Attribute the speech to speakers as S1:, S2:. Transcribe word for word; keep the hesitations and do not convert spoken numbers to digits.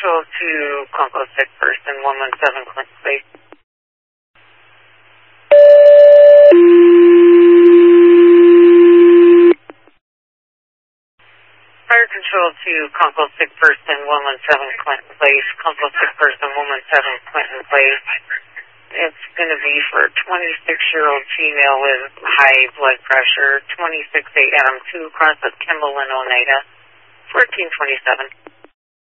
S1: Control to Conco Sick Person, one one seven Clinton Place. Fire Control to Conco Sick Person, one one seven Clinton Place. Conco Sick Person, one one seven Clinton Place. It's going to be for a twenty-six-year-old female with high blood pressure, twenty-six A M, two across of Kimball and Oneida, fourteen twenty-seven.